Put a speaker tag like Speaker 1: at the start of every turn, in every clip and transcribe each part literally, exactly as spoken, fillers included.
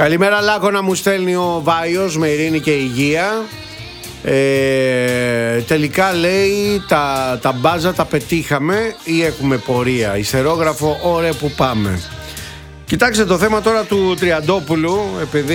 Speaker 1: Καλημέρα Λάκωνα, μου στέλνει ο Βάιος με ειρήνη και υγεία. ε, Τελικά λέει τα, τα μπάζα τα πετύχαμε ή έχουμε πορεία? Ιστερόγραφο, ωραία που πάμε. Κοιτάξτε το θέμα τώρα του Τριαντόπουλου, επειδή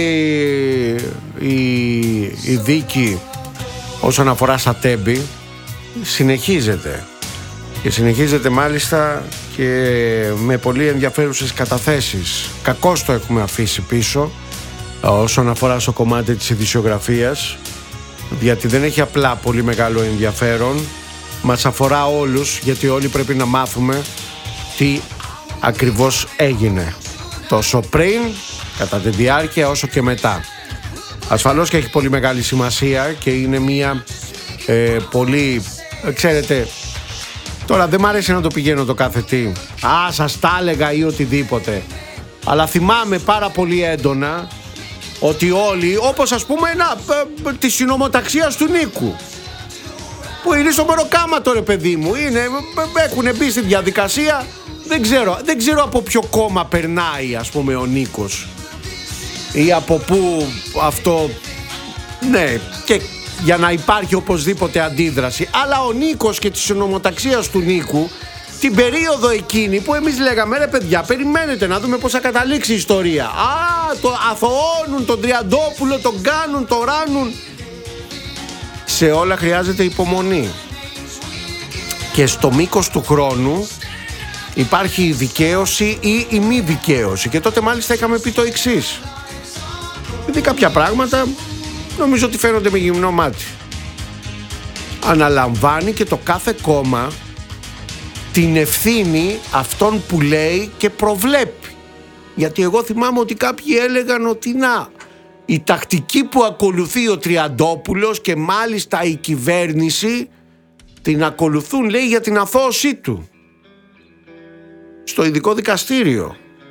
Speaker 1: η, η δίκη όσον αφορά στα Τέμπη συνεχίζεται και συνεχίζεται μάλιστα και με πολύ ενδιαφέρουσες καταθέσεις. Κακώς το έχουμε αφήσει πίσω όσον αφορά στο κομμάτι της ειδησιογραφίας, γιατί δεν έχει απλά πολύ μεγάλο ενδιαφέρον, μας αφορά όλους, γιατί όλοι πρέπει να μάθουμε τι ακριβώς έγινε, τόσο πριν, κατά τη διάρκεια, όσο και μετά. Ασφαλώς και έχει πολύ μεγάλη σημασία και είναι μια ε, πολύ, ξέρετε, τώρα δεν μ' αρέσει να το πηγαίνω το κάθε τι, α, σας τα έλεγα ή οτιδήποτε, αλλά θυμάμαι πάρα πολύ έντονα ότι όλοι, όπως ας πούμε να, ε, της συνομοταξίας του Νίκου, που είναι στο μεροκάματο ρε παιδί μου, είναι, έχουν μπει στη διαδικασία, δεν ξέρω, δεν ξέρω από ποιο κόμμα περνάει ας πούμε ο Νίκος ή από πού αυτό, ναι, και για να υπάρχει οπωσδήποτε αντίδραση. Αλλά ο Νίκος και τη συνομοταξία του Νίκου, την περίοδο εκείνη που εμείς λέγαμε ρε παιδιά, περιμένετε να δούμε πώς θα καταλήξει η ιστορία. Α, το αθωώνουν τον Τριαντόπουλο, τον κάνουν, τον ράνουν. Σε όλα χρειάζεται υπομονή. Και στο μήκος του χρόνου υπάρχει η δικαίωση ή η μη δικαίωση. Και τότε μάλιστα είχαμε πει το εξής. Δηλαδή κάποια πράγματα νομίζω ότι φαίνονται με γυμνό μάτι. Αναλαμβάνει και το κάθε κόμμα την ευθύνη αυτών που λέει και προβλέπει. Γιατί εγώ θυμάμαι ότι κάποιοι έλεγαν ότι να, η τακτική που ακολουθεί ο Τριαντόπουλος και μάλιστα η κυβέρνηση την ακολουθούν, λέει, για την αθώωσή του στο ειδικό δικαστήριο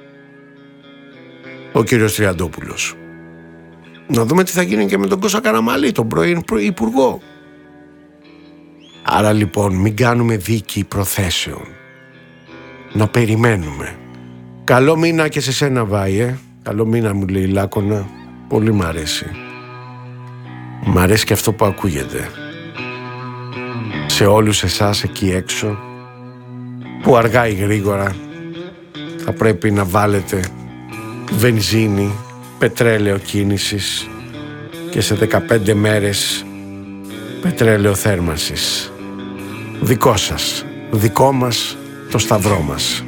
Speaker 1: ο κύριος Τριαντόπουλος. Να δούμε τι θα γίνει και με τον Κώστα Καραμανλή, τον πρώην υπουργό. Άρα λοιπόν μην κάνουμε δίκη προθέσεων. Να περιμένουμε. Καλό μήνα και σε σένα Βάιε. Καλό μήνα μου λέει η Λάκωνα. Πολύ μ' αρέσει. Μ' αρέσει και αυτό που ακούγεται. Σε όλους εσάς εκεί έξω που αργά ή γρήγορα θα πρέπει να βάλετε βενζίνη, πετρέλαιο κίνησης και σε δεκαπέντε μέρες πετρέλαιο θέρμανσης. Δικό σας, δικό μας, το σταυρό μας.